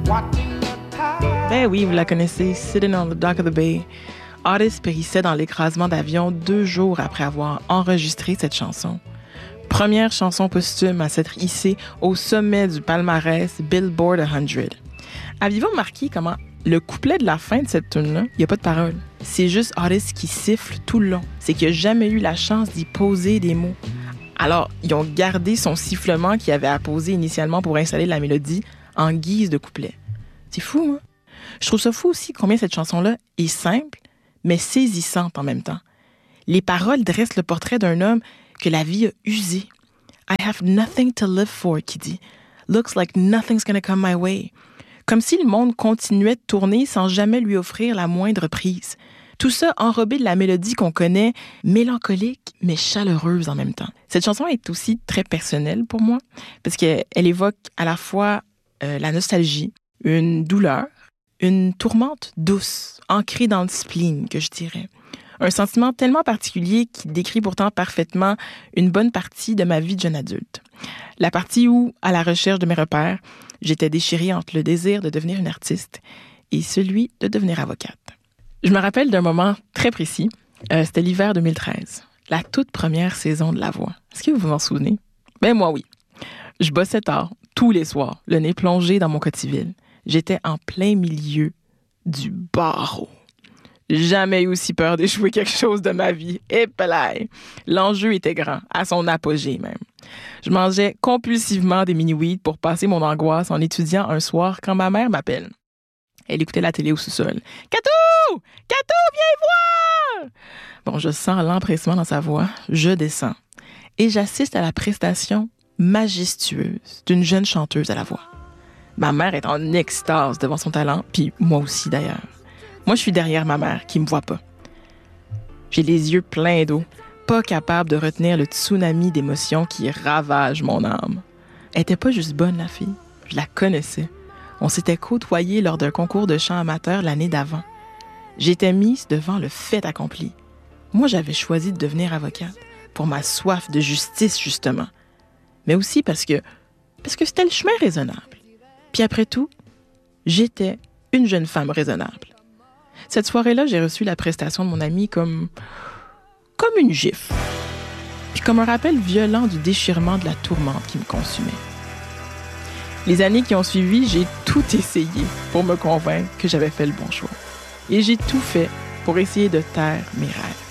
Ben oui, vous la connaissez, Sitting on the Dock of the Bay. Otis périssait dans l'écrasement d'avion 2 jours après avoir enregistré cette chanson. Première chanson posthume à s'être hissée au sommet du palmarès Billboard 100. Aviez-vous remarqué comment le couplet de la fin de cette tune-là, il n'y a pas de parole. C'est juste Otis qui siffle tout le long. C'est qu'il n'a jamais eu la chance d'y poser des mots. Alors, ils ont gardé son sifflement qu'il avait apposé initialement pour installer la mélodie en guise de couplet. C'est fou, hein? Je trouve ça fou aussi combien cette chanson-là est simple, mais saisissante en même temps. Les paroles dressent le portrait d'un homme que la vie a usé. I have nothing to live for, qui dit. Looks like nothing's gonna come my way. Comme si le monde continuait de tourner sans jamais lui offrir la moindre prise. Tout ça enrobé de la mélodie qu'on connaît, mélancolique mais chaleureuse en même temps. Cette chanson est aussi très personnelle pour moi, parce qu'elle évoque à la fois la nostalgie, une douleur, une tourmente douce, ancrée dans le spleen, que je dirais. Un sentiment tellement particulier qui décrit pourtant parfaitement une bonne partie de ma vie de jeune adulte. La partie où, à la recherche de mes repères, j'étais déchirée entre le désir de devenir une artiste et celui de devenir avocate. Je me rappelle d'un moment très précis. C'était l'hiver 2013, la toute première saison de La Voix. Est-ce que vous vous en souvenez? Ben moi, oui. Je bossais tard, tous les soirs, le nez plongé dans mon cotiville. J'étais en plein milieu du barreau. Jamais eu aussi peur d'échouer quelque chose de ma vie. Et pelaye! L'enjeu était grand, à son apogée même. Je mangeais compulsivement des mini-weeds pour passer mon angoisse en étudiant un soir quand ma mère m'appelle. Elle écoutait la télé au sous-sol. « Catou! Catou, viens voir! » Bon, je sens l'empressement dans sa voix. Je descends. Et j'assiste à la prestation majestueuse d'une jeune chanteuse à la voix. Ma mère est en extase devant son talent, puis moi aussi d'ailleurs. Moi, je suis derrière ma mère, qui me voit pas. J'ai les yeux pleins d'eau, pas capable de retenir le tsunami d'émotions qui ravage mon âme. Elle était pas juste bonne, la fille. Je la connaissais. On s'était côtoyés lors d'un concours de chant amateur l'année d'avant. J'étais mise devant le fait accompli. Moi, j'avais choisi de devenir avocate pour ma soif de justice, justement. Mais aussi parce que c'était le chemin raisonnable. Puis après tout, j'étais une jeune femme raisonnable. Cette soirée-là, j'ai reçu la prestation de mon ami comme une gifle. Puis comme un rappel violent du déchirement de la tourmente qui me consumait. Les années qui ont suivi, j'ai tout essayé pour me convaincre que j'avais fait le bon choix. Et j'ai tout fait pour essayer de taire mes rêves.